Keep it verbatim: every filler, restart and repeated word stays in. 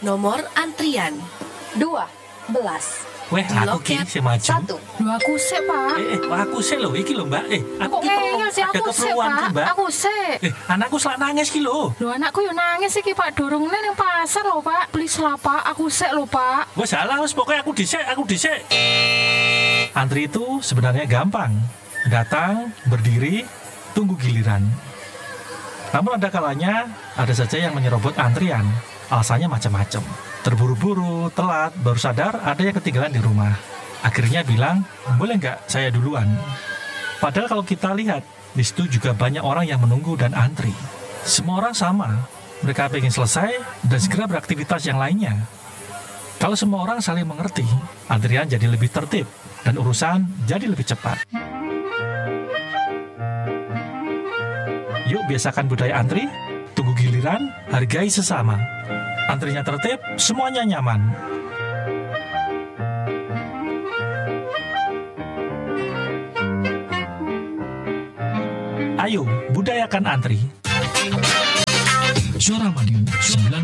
Nomor antrian dua belas. Weh, aku ki sing maju. Satu. Lho aku sik, Pak. Eh, eh, aku sih lho, iki lho Mbak. Eh, aku Kok ki perlu ngeyel sih ada aku sik, keperluan ki, Pak. Mbak. Aku sik. Eh, anakku selak nangis ki lho. Lho anakku yo nangis iki, Pak. Dorongnya ning pasar lho, Pak. Please lah, Pak. Aku sik lho, Pak. Wes salah, wes pokoknya aku dhisik, aku dhisik. Antri itu sebenarnya gampang. Datang, berdiri, tunggu giliran. Namun ada kalanya ada saja yang menyerobot antrian. Alasannya macam-macam. Terburu-buru, telat, baru sadar ada yang ketinggalan di rumah. Akhirnya bilang, boleh nggak saya duluan? Padahal kalau kita lihat, di situ juga banyak orang yang menunggu dan antri. Semua orang sama. Mereka ingin selesai dan segera beraktivitas yang lainnya. Kalau semua orang saling mengerti, antrian jadi lebih tertib dan urusan jadi lebih cepat. Yuk biasakan budaya antri, tunggu giliran, hargai sesama. Antrinya tertib, semuanya nyaman. Ayo, budayakan antri. Suara Madiun sembilan